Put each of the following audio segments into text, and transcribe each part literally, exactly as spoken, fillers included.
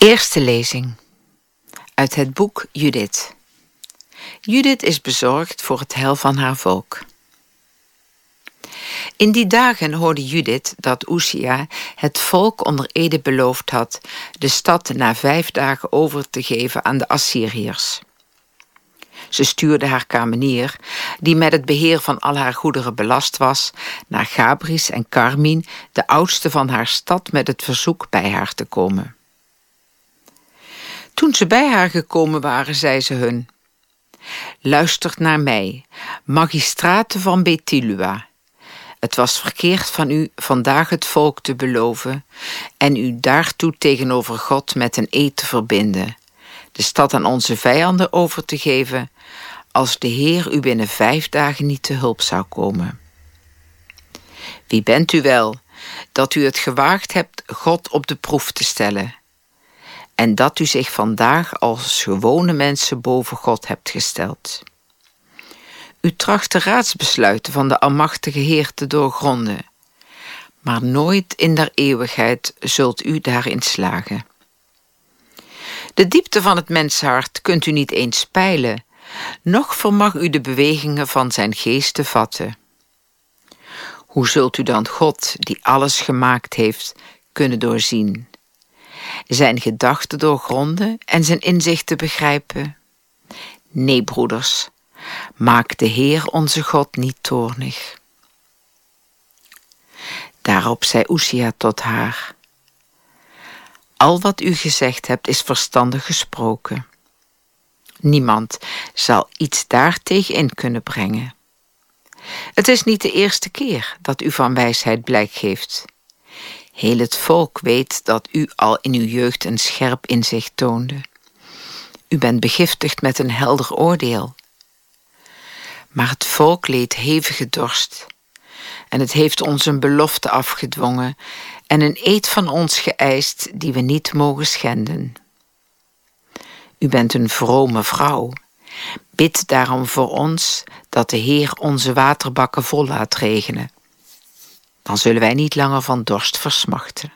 Eerste lezing uit het boek Judith. Judith is bezorgd voor het heil van haar volk. In die dagen hoorde Judith dat Uzia het volk onder ede beloofd had de stad na vijf dagen over te geven aan de Assyriërs. Ze stuurde haar kamenier, die met het beheer van al haar goederen belast was, naar Gabris en Carmin, de oudste van haar stad, met het verzoek bij haar te komen. Toen ze bij haar gekomen waren, zei ze hun: luistert naar mij, magistraten van Bethlua. Het was verkeerd van u vandaag het volk te beloven en u daartoe tegenover God met een eed te verbinden, de stad aan onze vijanden over te geven, als de Heer u binnen vijf dagen niet te hulp zou komen. Wie bent u wel, dat u het gewaagd hebt God op de proef te stellen, en dat u zich vandaag als gewone mensen boven God hebt gesteld? U tracht de raadsbesluiten van de almachtige Heer te doorgronden, maar nooit in der eeuwigheid zult u daarin slagen. De diepte van het menshart kunt u niet eens peilen, noch vermag u de bewegingen van zijn geest te vatten. Hoe zult u dan God, die alles gemaakt heeft, kunnen doorzien, zijn gedachten doorgronden en zijn inzichten begrijpen? Nee, broeders, maak de Heer onze God niet toornig. Daarop zei Uzia tot haar: al wat u gezegd hebt is verstandig gesproken. Niemand zal iets daartegen in kunnen brengen. Het is niet de eerste keer dat u van wijsheid blijk geeft. Heel het volk weet dat u al in uw jeugd een scherp inzicht toonde. U bent begiftigd met een helder oordeel. Maar het volk leed hevige dorst, en het heeft ons een belofte afgedwongen en een eed van ons geëist die we niet mogen schenden. U bent een vrome vrouw. Bid daarom voor ons dat de Heer onze waterbakken vol laat regenen. Dan zullen wij niet langer van dorst versmachten.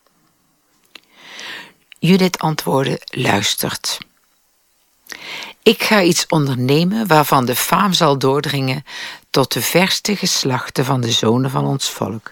Judith antwoordde: luistert. Ik ga iets ondernemen waarvan de faam zal doordringen tot de verste geslachten van de zonen van ons volk.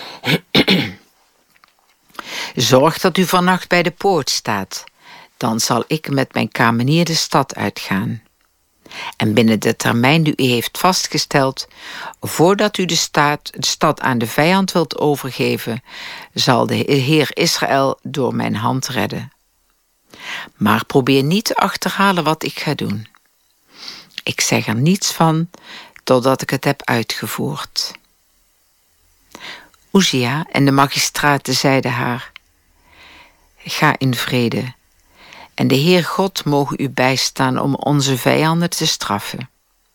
Zorg dat u vannacht bij de poort staat, dan zal ik met mijn kamenier de stad uitgaan. En binnen de termijn die u heeft vastgesteld, voordat u de, staat, de stad aan de vijand wilt overgeven, zal de Heer Israël door mijn hand redden. Maar probeer niet te achterhalen wat ik ga doen. Ik zeg er niets van totdat ik het heb uitgevoerd. Uzia en de magistraten zeiden haar: ga in vrede, en de Heer God moge u bijstaan om onze vijanden te straffen.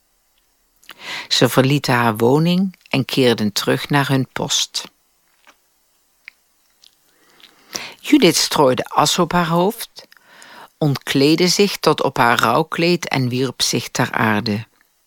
Ze verlieten haar woning en keerden terug naar hun post. Judith strooide as op haar hoofd, ontkleedde zich tot op haar rouwkleed en wierp zich ter aarde.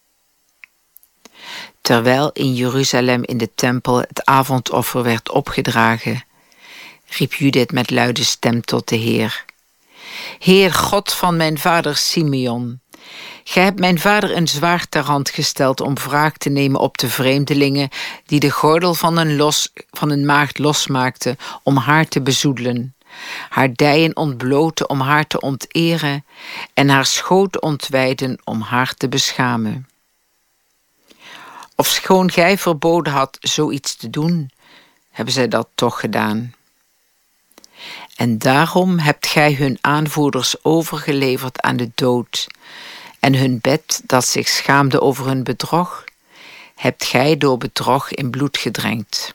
Terwijl in Jeruzalem in de tempel het avondoffer werd opgedragen, riep Judith met luide stem tot de Heer: Heer God van mijn vader Simeon, gij hebt mijn vader een zwaard ter hand gesteld om wraak te nemen op de vreemdelingen die de gordel van een, los, van een maagd losmaakten om haar te bezoedelen, haar dijen ontbloten om haar te onteren en haar schoot ontwijden om haar te beschamen. Ofschoon gij verboden had zoiets te doen, hebben zij dat toch gedaan. En daarom hebt gij hun aanvoerders overgeleverd aan de dood, en hun bed dat zich schaamde over hun bedrog, hebt gij door bedrog in bloed gedrenkt.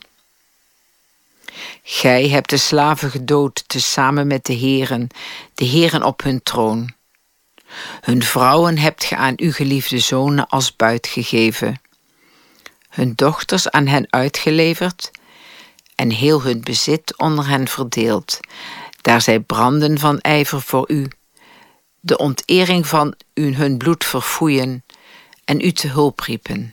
Gij hebt de slaven gedood tezamen met de heren, de heren op hun troon. Hun vrouwen hebt ge aan uw geliefde zonen als buit gegeven, hun dochters aan hen uitgeleverd en heel hun bezit onder hen verdeeld, daar zij branden van ijver voor u, de ontering van u hun bloed verfoeien en u te hulp riepen.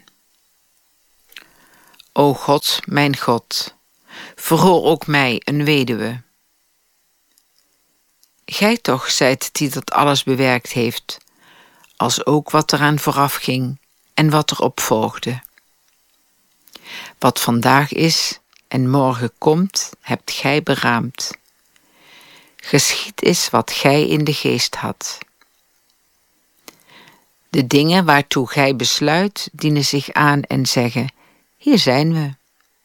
O God, mijn God, verhoor ook mij, een weduwe. Gij toch zijt het die dat alles bewerkt heeft, als ook wat eraan vooraf ging en wat erop volgde. Wat vandaag is en morgen komt, hebt gij beraamd. Geschied is wat gij in de geest had. De dingen waartoe gij besluit, dienen zich aan en zeggen, hier zijn we.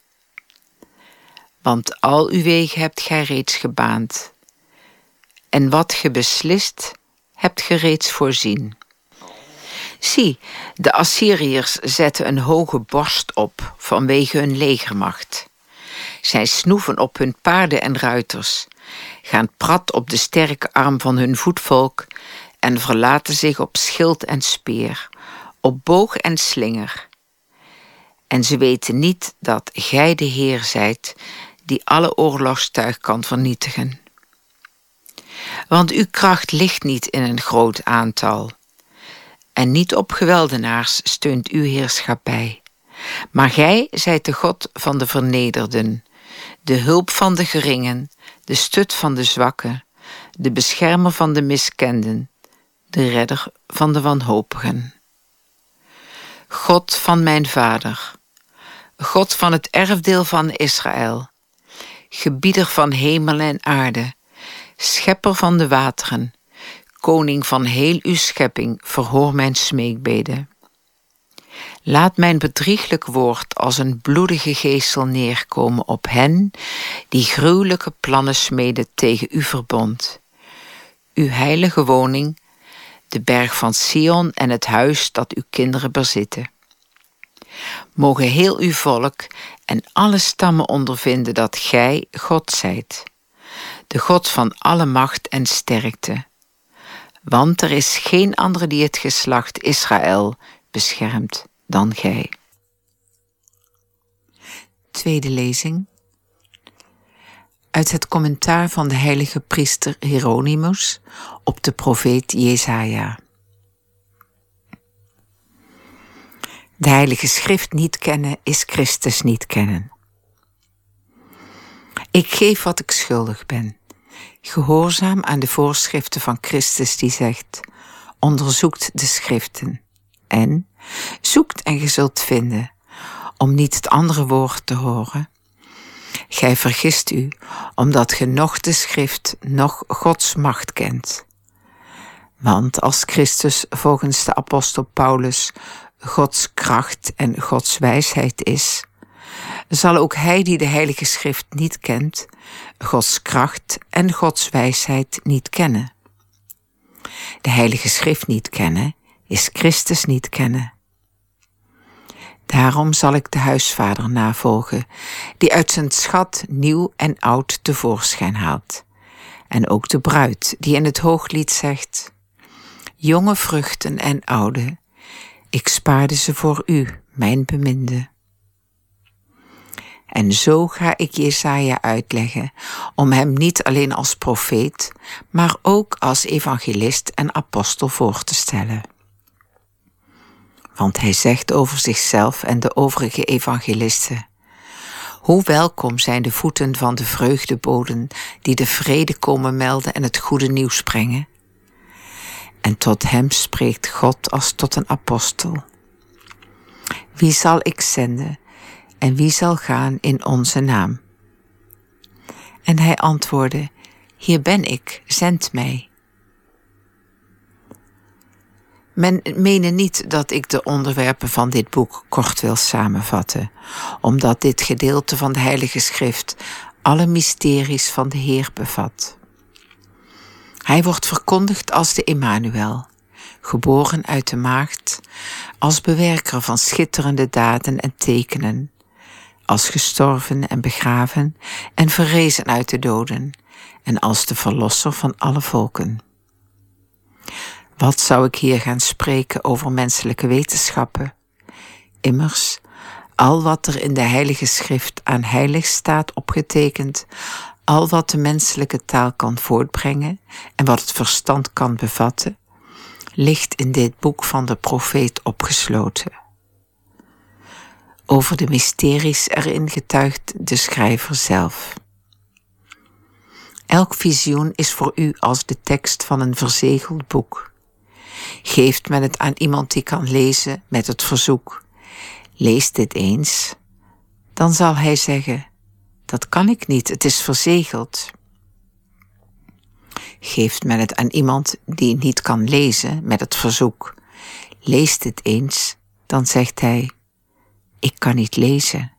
Want al uw wegen hebt gij reeds gebaand. En wat ge beslist, hebt ge reeds voorzien. Zie, de Assyriërs zetten een hoge borst op vanwege hun legermacht. Zij snoeven op hun paarden en ruiters, gaan prat op de sterke arm van hun voetvolk en verlaten zich op schild en speer, op boog en slinger. En ze weten niet dat gij de Heer zijt, die alle oorlogstuig kan vernietigen. Want uw kracht ligt niet in een groot aantal, en niet op geweldenaars steunt uw heerschappij. Maar gij zijt de God van de vernederden, de hulp van de geringen, de stut van de zwakken, de beschermer van de miskenden, de redder van de wanhopigen. God van mijn vader, God van het erfdeel van Israël, gebieder van hemel en aarde, schepper van de wateren, koning van heel uw schepping, verhoor mijn smeekbeden. Laat mijn bedrieglijk woord als een bloedige geesel neerkomen op hen die gruwelijke plannen smeden tegen uw verbond. Uw heilige woning, de berg van Sion en het huis dat uw kinderen bezitten. Mogen heel uw volk en alle stammen ondervinden dat gij God zijt, de God van alle macht en sterkte. Want er is geen andere die het geslacht Israël beschermt dan gij. Tweede lezing. Uit het commentaar van de heilige priester Hieronymus op de profeet Jesaja. De heilige schrift niet kennen is Christus niet kennen. Ik geef wat ik schuldig ben, gehoorzaam aan de voorschriften van Christus die zegt, onderzoekt de schriften en zoekt en ge zult vinden, om niet het andere woord te horen. Gij vergist u, omdat ge noch de schrift, noch Gods macht kent. Want als Christus volgens de apostel Paulus Gods kracht en Gods wijsheid is, zal ook hij die de heilige schrift niet kent, Gods kracht en Gods wijsheid niet kennen. De heilige schrift niet kennen, is Christus niet kennen. Daarom zal ik de huisvader navolgen, die uit zijn schat nieuw en oud tevoorschijn haalt. En ook de bruid, die in het hooglied zegt, jonge vruchten en oude, ik spaarde ze voor u, mijn beminde. En zo ga ik Jesaja uitleggen, om hem niet alleen als profeet, maar ook als evangelist en apostel voor te stellen. Want hij zegt over zichzelf en de overige evangelisten, hoe welkom zijn de voeten van de vreugdeboden die de vrede komen melden en het goede nieuws brengen. En tot hem spreekt God als tot een apostel. Wie zal ik zenden en wie zal gaan in onze naam? En hij antwoordde, hier ben ik, zend mij. Men mene niet dat ik de onderwerpen van dit boek kort wil samenvatten, omdat dit gedeelte van de Heilige Schrift alle mysteries van de Heer bevat. Hij wordt verkondigd als de Emmanuel, geboren uit de maagd, als bewerker van schitterende daden en tekenen, als gestorven en begraven en verrezen uit de doden, en als de verlosser van alle volken. Wat zou ik hier gaan spreken over menselijke wetenschappen? Immers, al wat er in de Heilige Schrift aan heilig staat opgetekend, al wat de menselijke taal kan voortbrengen en wat het verstand kan bevatten, ligt in dit boek van de profeet opgesloten. Over de mysteries erin getuigt de schrijver zelf. Elk visioen is voor u als de tekst van een verzegeld boek. Geeft men het aan iemand die kan lezen met het verzoek: lees dit eens, dan zal hij zeggen: dat kan ik niet, het is verzegeld. Geeft men het aan iemand die niet kan lezen met het verzoek: lees dit eens, dan zegt hij: ik kan niet lezen.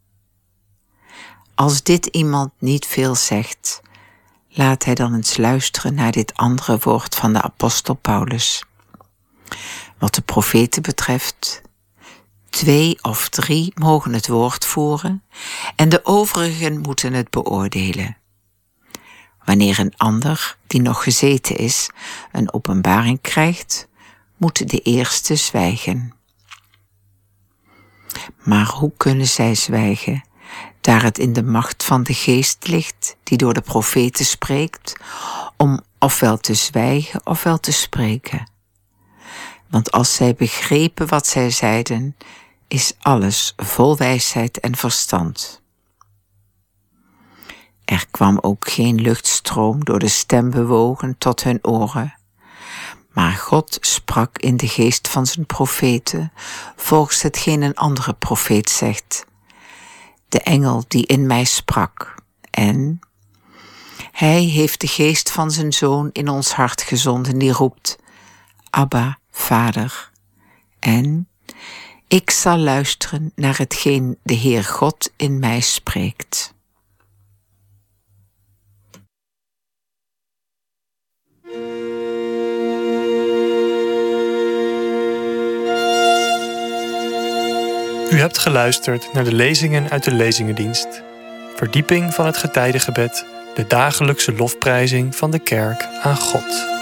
Als dit iemand niet veel zegt, laat hij dan eens luisteren naar dit andere woord van de apostel Paulus. Wat de profeten betreft, twee of drie mogen het woord voeren en de overigen moeten het beoordelen. Wanneer een ander, die nog gezeten is, een openbaring krijgt, moet de eerste zwijgen. Maar hoe kunnen zij zwijgen, daar het in de macht van de geest ligt, die door de profeten spreekt, om ofwel te zwijgen ofwel te spreken? Want als zij begrepen wat zij zeiden, is alles vol wijsheid en verstand. Er kwam ook geen luchtstroom door de stem bewogen tot hun oren, maar God sprak in de geest van zijn profeten, volgens hetgeen een andere profeet zegt: de engel die in mij sprak. En hij heeft de geest van zijn zoon in ons hart gezonden, die roept: Abba, Vader. En ik zal luisteren naar hetgeen de Heer God in mij spreekt. U hebt geluisterd naar de lezingen uit de Lezingendienst. Verdieping van het getijdengebed, de dagelijkse lofprijzing van de kerk aan God.